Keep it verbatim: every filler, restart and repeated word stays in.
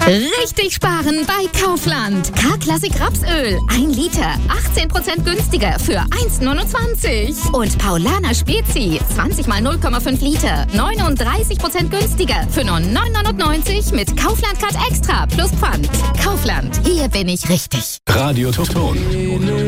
Richtig sparen bei Kaufland. K-Klassik Rapsöl. ein Liter. achtzehn Prozent günstiger für eins Komma neunundzwanzig. Und Paulaner Spezi. zwanzig mal null Komma fünf Liter. neununddreißig Prozent günstiger für nur neun neunundneunzig mit Kaufland Card Extra plus Pfand. Kaufland. Hier bin ich richtig. Radio Toton.